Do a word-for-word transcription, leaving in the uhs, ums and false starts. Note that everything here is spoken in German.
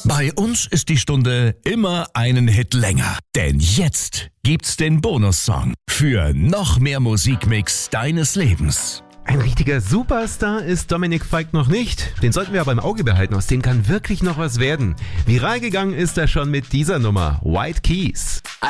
Bei uns ist die Stunde immer einen Hit länger. Denn jetzt gibt's den Bonussong für noch mehr Musikmix deines Lebens. Ein richtiger Superstar ist Dominik Feick noch nicht. Den sollten wir aber im Auge behalten, aus dem kann wirklich noch was werden. Viral gegangen ist er schon mit dieser Nummer, White Keys.